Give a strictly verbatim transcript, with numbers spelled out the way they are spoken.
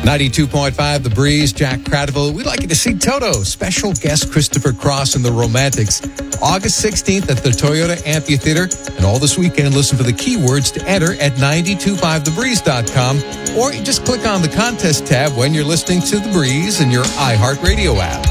ninety-two point five The Breeze, Jack Cradaville. We'd like you to see Toto, special guest Christopher Cross and the Romantics, August sixteenth at the Toyota Amphitheater. And all this weekend, listen for the keywords to enter at nine two five the breeze dot com, or you just click on the contest tab when you're listening to The Breeze in your iHeartRadio app.